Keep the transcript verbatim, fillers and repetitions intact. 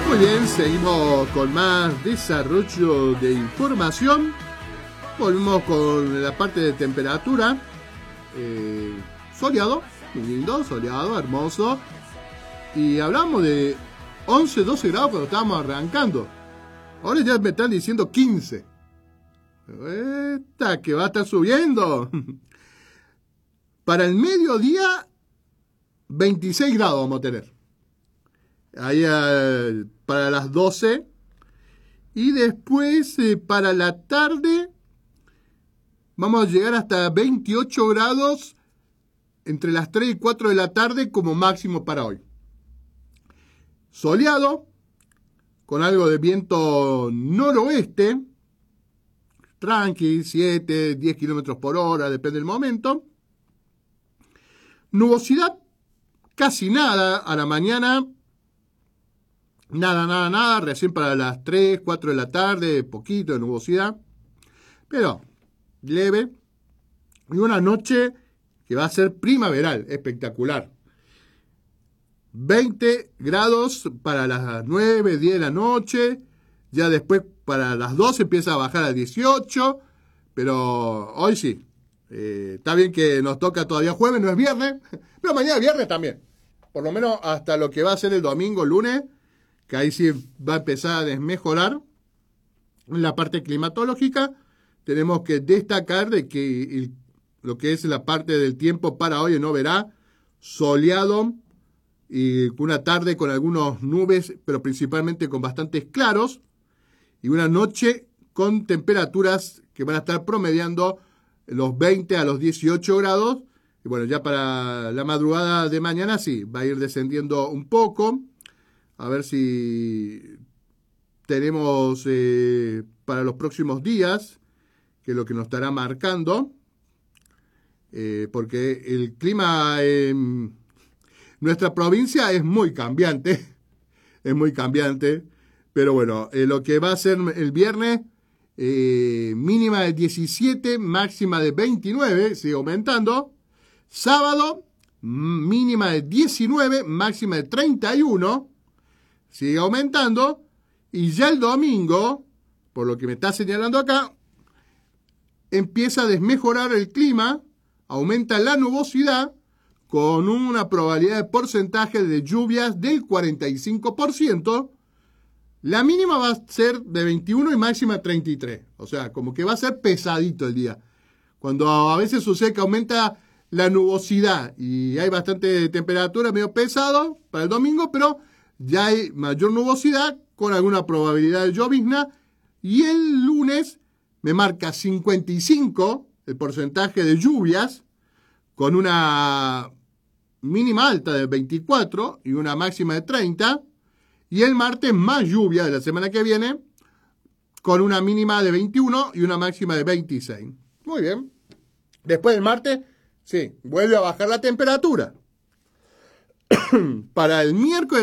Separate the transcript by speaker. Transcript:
Speaker 1: Muy bien, seguimos con más desarrollo de información. Volvemos con la parte de temperatura. Eh, soleado, muy lindo, soleado, hermoso. Y hablamos de once, doce grados cuando estábamos arrancando. Ahora ya me están diciendo quince. Esta que va a estar subiendo. Para el mediodía, veintiséis grados vamos a tener. Ahí eh, para las doce. Y después eh, para la tarde vamos a llegar hasta veintiocho grados entre las tres y cuatro de la tarde como máximo para hoy. Soleado, con algo de viento noroeste, tranqui, siete, diez kilómetros por hora, depende del momento. Nubosidad, casi nada a la mañana. Nada, nada, nada, recién para las tres, cuatro de la tarde, poquito de nubosidad, pero leve. Y una noche que va a ser primaveral, espectacular. veinte grados para las nueve, diez de la noche, ya después para las doce empieza a bajar a dieciocho, pero hoy sí. Eh, está bien que nos toca todavía jueves, no es viernes, pero mañana viernes también. Por lo menos hasta lo que va a ser el domingo, lunes, que ahí sí va a empezar a desmejorar. En la parte climatológica tenemos que destacar de que el, lo que es la parte del tiempo para hoy no verá soleado y una tarde con algunas nubes, pero principalmente con bastantes claros, y una noche con temperaturas que van a estar promediando los veinte a los dieciocho grados. Y bueno, ya para la madrugada de mañana sí, va a ir descendiendo un poco. A ver si tenemos eh, para los próximos días, que es lo que nos estará marcando, eh, porque el clima en nuestra provincia es muy cambiante, es muy cambiante, pero bueno, eh, lo que va a ser el viernes, eh, mínima de diecisiete, máxima de veintinueve, sigue aumentando. Sábado, mínima de diecinueve, máxima de treinta y uno. Sigue aumentando, y ya el domingo, por lo que me está señalando acá, empieza a desmejorar el clima, aumenta la nubosidad, con una probabilidad de porcentaje de lluvias del cuarenta y cinco por ciento. La mínima va a ser de veintiuno y máxima treinta y tres. O sea, como que va a ser pesadito el día. Cuando a veces sucede que aumenta la nubosidad y hay bastante temperatura, medio pesado para el domingo, pero ya hay mayor nubosidad con alguna probabilidad de llovizna, y el lunes me marca cincuenta y cinco el porcentaje de lluvias con una mínima alta de veinticuatro y una máxima de treinta, y el martes más lluvia de la semana que viene con una mínima de veintiuno y una máxima de veintiséis. Muy bien. Después del martes, sí, vuelve a bajar la temperatura. Para el miércoles